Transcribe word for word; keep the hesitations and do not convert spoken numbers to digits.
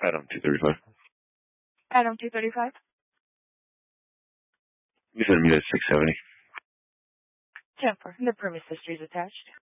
Adam two thirty-five. Adam two thirty-five. You said me at six seventy. ten four. The premise history is attached.